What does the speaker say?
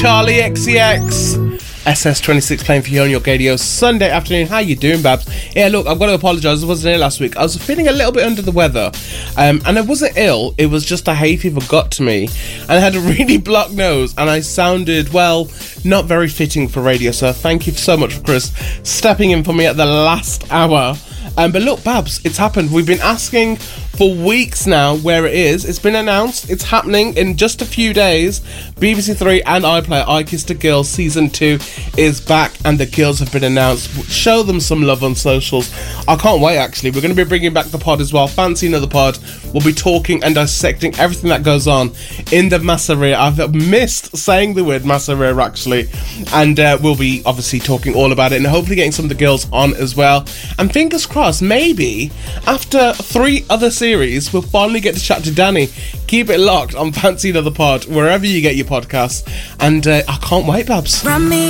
Charlie XCX SS26 playing for you on your radio Sunday afternoon. How you doing, Babs? Yeah, look, I've got to apologise. I wasn't ill last week. I was feeling a little bit under the weather, and I wasn't ill. It was just a hay fever got to me, and I had a really blocked nose, and I sounded, well, not very fitting for radio. So thank you so much for Chris stepping in for me at the last hour. But look, Babs, it's happened. We've been asking for weeks now where it is. It's been announced. It's happening in just a few days. BBC Three and iPlayer, I Kissed a Girl Season 2 is back, and the girls have been announced. Show them some love on socials. I can't wait, actually. We're going to be bringing back the pod as well. Fancy another pod. We'll be talking and dissecting everything that goes on in the Masseria. I've missed saying the word Masseria, actually. And we'll be obviously talking all about it and hopefully getting some of the girls on as well. And fingers crossed, maybe after 3 other series, we'll finally get to chat to Danny. Keep it locked on Fancy Another Pod, wherever you get your podcasts. And I can't wait, Babs. Run me